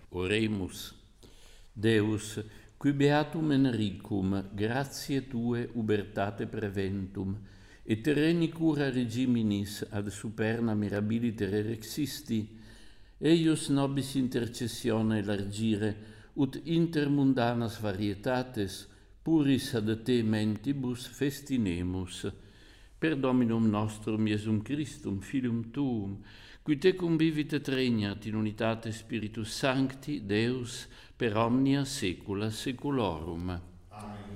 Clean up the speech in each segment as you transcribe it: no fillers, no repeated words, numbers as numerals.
Oremus. Deus, qui beatum Enricum, gratiae Tue ubertate preventum, et terreni cura regiminis ad superna mirabiliter erexisti, eius nobis intercessione largire, ut intermundanas varietates, puris ad Te mentibus festinemus. Per Dominum nostrum Iesum Christum, Filium Tuum, qui Te convivit et regnat in unitate Spiritus Sancti, Deus, per omnia saecula saeculorum. Amen.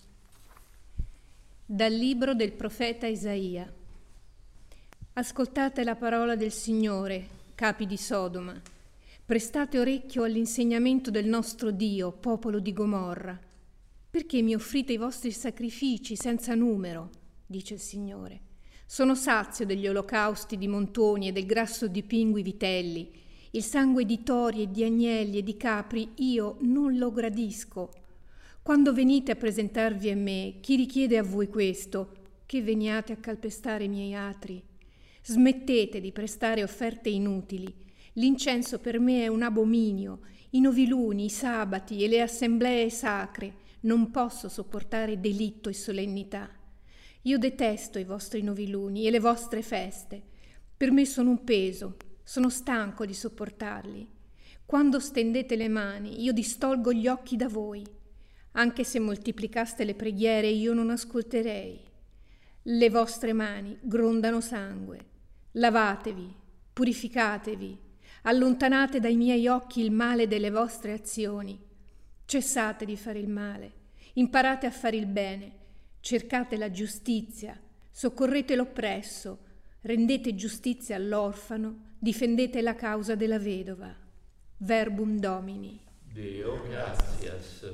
Dal libro del profeta Isaia. Ascoltate la parola del Signore, capi di Sodoma. Prestate orecchio all'insegnamento del nostro Dio, popolo di Gomorra. Perché mi offrite i vostri sacrifici senza numero, dice il Signore. Sono sazio degli olocausti di montoni e del grasso di pingui vitelli. Il sangue di tori e di agnelli e di capri io non lo gradisco. Quando venite a presentarvi a me, chi richiede a voi questo? Che veniate a calpestare i miei atri? Smettete di prestare offerte inutili. L'incenso per me è un abominio. I noviluni, i sabati e le assemblee sacre. Non posso sopportare delitto e solennità. Io detesto i vostri noviluni e le vostre feste. Per me sono un peso. Sono stanco di sopportarli. Quando stendete le mani, io distolgo gli occhi da voi. Anche se moltiplicaste le preghiere, io non ascolterei. Le vostre mani grondano sangue. Lavatevi, purificatevi, allontanate dai miei occhi il male delle vostre azioni. Cessate di fare il male, imparate a fare il bene, cercate la giustizia, soccorrete l'oppresso, rendete giustizia all'orfano, difendete la causa della vedova. Verbum Domini. Deo gratias.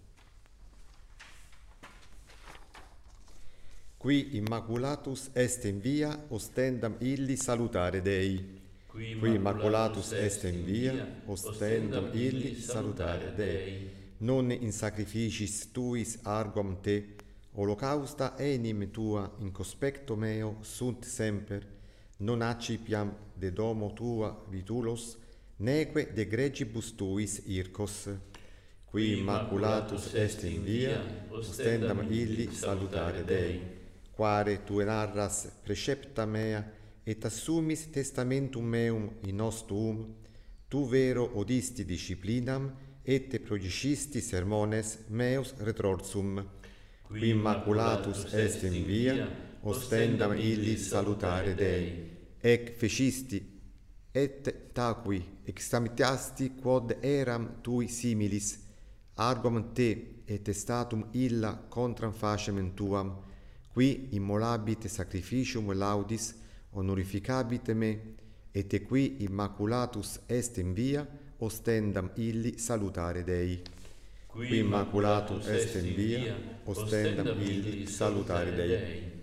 Qui immaculatus est in via, ostendam illi salutare Dei. Qui immaculatus est in via, ostendam illi salutare Dei. Non in sacrificis tuis arguam te, holocausta enim tua in conspecto meo sunt semper, non accipiam de domo tua vitulos, neque de gregibus tuis ircos. Qui immaculatus est in via, ostendam illi salutare Dei. Quare tu narras precepta mea, et assumis testamentum meum in nos tuum, tu vero odisti disciplinam, et te progicisti sermones meus retrorsum. Qui immaculatus est in via, ostendam illi salutare Dei. Ec fecisti, et taqui examitasti quod eram tui similis, arguam te et testatum illa contram facem tuam, qui immolabite sacrificium laudis, honorificabite me, et qui immaculatus est in via, ostendam illi salutare Dei. Qui immaculatus est in via, ostendam illi salutare Dei.